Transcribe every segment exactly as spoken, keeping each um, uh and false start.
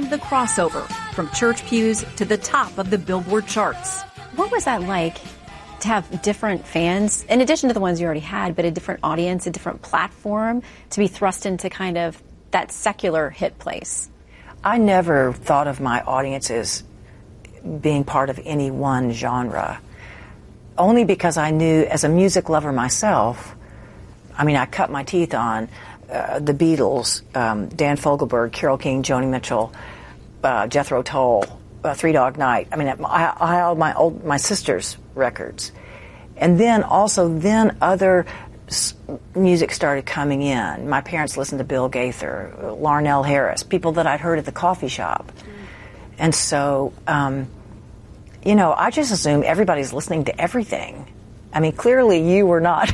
named the crossover from church pews to the top of the Billboard charts. What was that like to have different fans, in addition to the ones you already had, but a different audience, a different platform, to be thrust into kind of that secular hit place? I never thought of my audience as being part of any one genre, only because I knew, as a music lover myself, I mean, I cut my teeth on uh, the Beatles, um, Dan Fogelberg, Carole King, Joni Mitchell, uh, Jethro Tull, uh, Three Dog Night. I mean, I, I had my old my sister's records, and then also then other s- music started coming in. My parents listened to Bill Gaither, Larnell Harris, people that I'd heard at the coffee shop, and so um, you know, I just assume everybody's listening to everything. I mean, clearly you were not.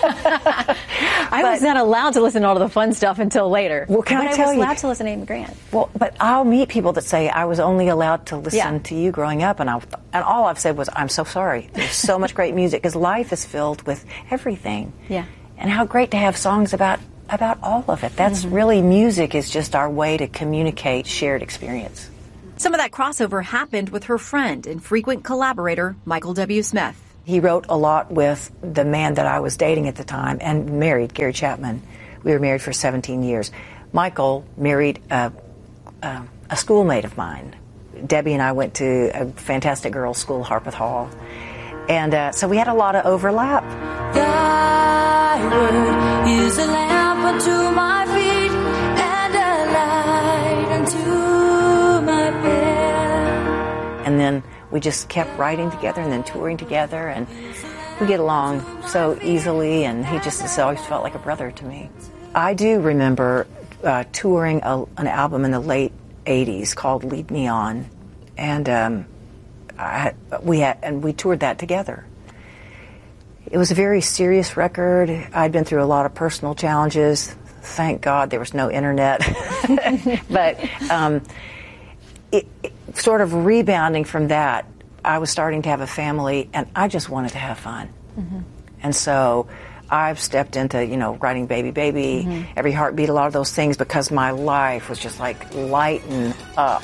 I was not allowed to listen to all of the fun stuff until later. Well, can but I tell I was you? allowed to listen to Amy Grant. Well, but I'll meet people that say I was only allowed to listen Yeah. to you growing up, and I and all I've said was I'm so sorry. There's so much great music because life is filled with everything. Yeah. And how great to have songs about about all of it. That's Mm-hmm. really music is just our way to communicate shared experience. Some of that crossover happened with her friend and frequent collaborator, Michael W. Smith. He wrote a lot with the man that I was dating at the time and married, Gary Chapman. We were married for seventeen years. Michael married a, a, a schoolmate of mine. Debbie and I went to a fantastic girls' school, Harpeth Hall. And uh, so we had a lot of overlap. Thy word is a lamp unto my feet and a light unto my path. And then we just kept writing together and then touring together, and we get along so easily, and he just has always felt like a brother to me. I do remember uh, touring a, an album in the late eighties called Lead Me On, and um, I, we had, and we toured that together. It was a very serious record. I'd been through a lot of personal challenges. Thank God there was no internet. But um, it, it, sort of rebounding from that, I was starting to have a family, and I just wanted to have fun. Mm-hmm. And so I've stepped into, you know, writing Baby Baby, mm-hmm. Every Heartbeat, a lot of those things, because my life was just like lighten up.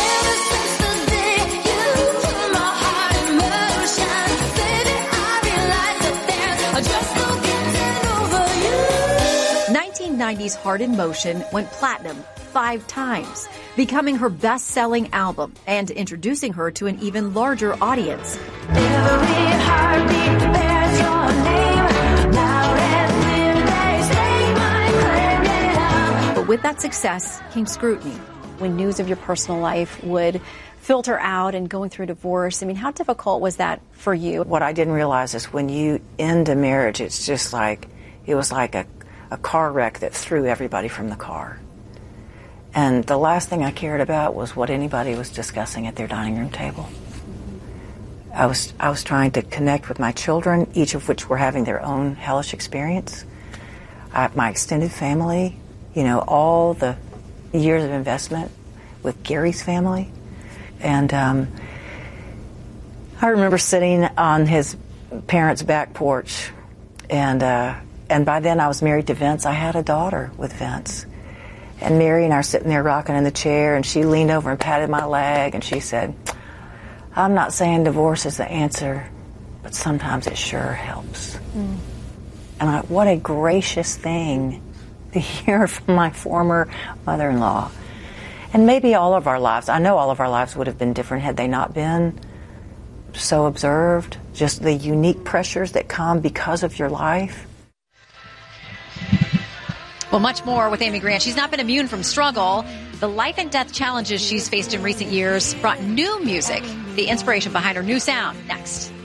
nineteen nineties Heart in Motion went platinum five times, becoming her best-selling album and introducing her to an even larger audience. Every heartbeat bears your name. Loud and clear they stake my claim, yeah. But with that success came scrutiny. When news of your personal life would filter out and going through a divorce, I mean, how difficult was that for you? What I didn't realize is when you end a marriage, it's just like, it was like a, a car wreck that threw everybody from the car. And the last thing I cared about was what anybody was discussing at their dining room table. I was I was trying to connect with my children, each of which were having their own hellish experience. I, my extended family, you know, all the years of investment with Gary's family. And um, I remember sitting on his parents' back porch, and uh, and by then I was married to Vince. I had a daughter with Vince. And Mary and I are sitting there rocking in the chair, and she leaned over and patted my leg, and she said, I'm not saying divorce is the answer, but sometimes it sure helps. Mm. And I, what a gracious thing to hear from my former mother-in-law. And maybe all of our lives, I know all of our lives would have been different had they not been so observed, just the unique pressures that come because of your life. Well, much more with Amy Grant. She's not been immune from struggle. The life and death challenges she's faced in recent years brought new music, the inspiration behind her new sound. Next.